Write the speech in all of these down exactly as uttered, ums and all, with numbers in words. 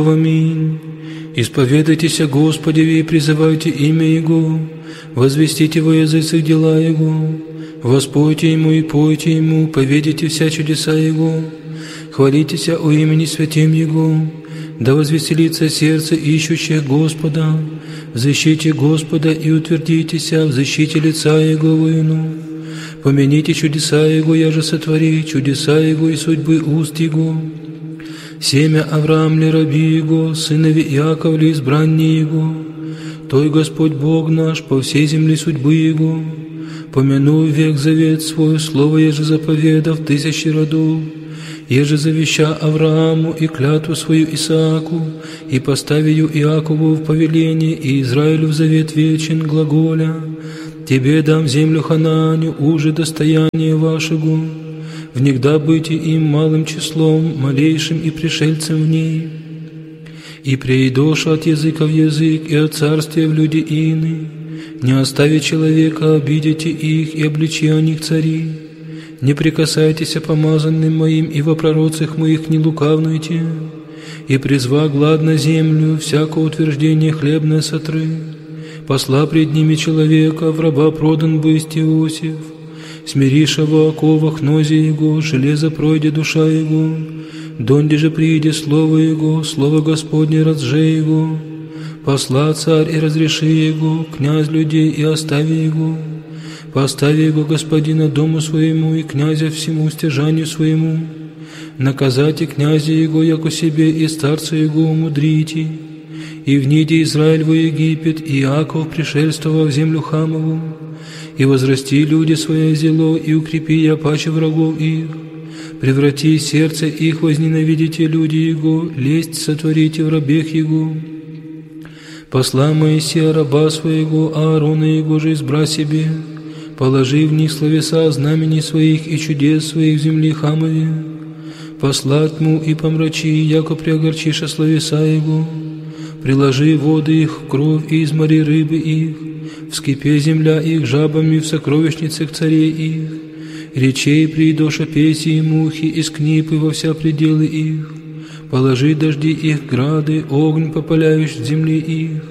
Аминь. Исповедайтесь о Господе и призывайте имя Его, возвестите во языцах дела Его, воспойте Ему и пойте Ему, поведите вся чудеса Его, хвалитесь о имени святем Его, да возвеселится сердце ищущих Господа, в защите Господа и утвердитесь в защите лица Его воину. Помяните чудеса Его, я же сотвори, чудеса Его и судьбы уст Его. Семя Авраам ли раби Его, сынови Иаков ли избранние Его, Той Господь Бог наш по всей земле судьбы Его. Помяну век завет свой, слово еже заповедав тысячи родов, еже завеща Аврааму и клятву свою Исааку, и поставию Иакову в повеление, и Израилю в завет вечен глаголя. Тебе дам землю Ханааню, уже достояние вашего, внегда быти им малым числом, малейшим и пришельцем в ней. И преидоша от языка в язык, и от царствия в люди ины. Не остави человека, обидите их, и обличи о них цари. Не прикасайтесь о помазанным моим, и во пророцах моих не лукавнуйте. И призва глад на землю, всякое утверждение хлебное сотры. Посла пред ними человека, в раба продан бысть Иосиф. Смириша во оковах нозе его, железо пройде душа его. Донде же прииде слово его, слово Господне разже его. Посла царь и разреши его, князь людей и остави его. Постави его господина дому своему и князя всему стяжанию своему. Наказайте князя его, яко себе, и старца его умудрите. И вниде Израиль во Египет, и Иаков пришельствовал в землю Хамову. И возрасти люди свое зело, и укрепи я паче врагов их. Преврати сердце их, возненавидите люди его, лесть сотворите в рабех его. Посла Моисея раба своего, Аарона его же избра себе, положи в них словеса знамений своих и чудес своих в земле Хамове. Посла тьму и помрачи, яко приогорчиша словеса его. Приложи воды их в кровь и измори рыбы их, вскипе земля их жабами в сокровищницах царей их, речей приидоша песи и мухи, из книпы во вся пределы их, положи дожди их грады, огонь попаляешь в земле их,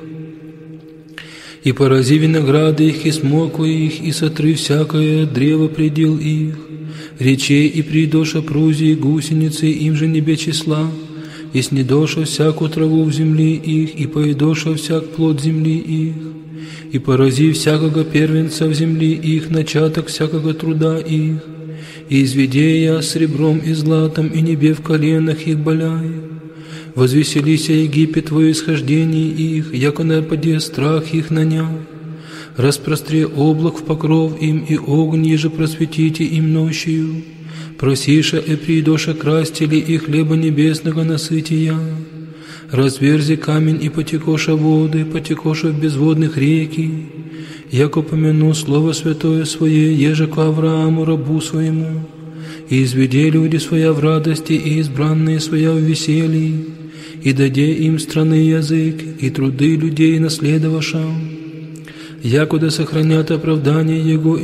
и порази винограды их, и смоку их, и сотры всякое древо предел их, речей и приидоша прузи, гусеницы, им же небе числа, и снедоша всякую траву в земле их, и поедоша всяк плод земли их, и порази всякого первенца в земле их, начаток всякого труда их, и изведи я сребром и златом, и небе в коленах их боляй. Возвеселися Египет во исхождении их, яко нападе страх их наня. Распростре облак в покров им, и огонь еже просветите им ночью. Просиша и придоша крастили и хлеба небесного насытия. Разверзи камень и потекоша воды, потекоша в безводных реки. Яко помяну слово святое свое, еже к Аврааму рабу своему. И изведи люди своя в радости, и избранные своя в веселье. И даде им страны язык, и труды людей наследовавшим. Якуда сохранят оправдание Его,